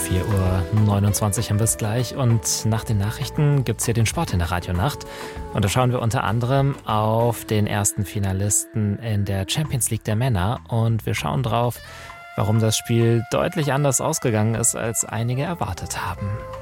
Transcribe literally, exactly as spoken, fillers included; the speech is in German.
vier Uhr neunundzwanzig haben wir es gleich und nach den Nachrichten gibt es hier den Sport in der Radionacht. Und da schauen wir unter anderem auf den ersten Finalisten in der Champions League der Männer und wir schauen drauf, warum das Spiel deutlich anders ausgegangen ist, als einige erwartet haben.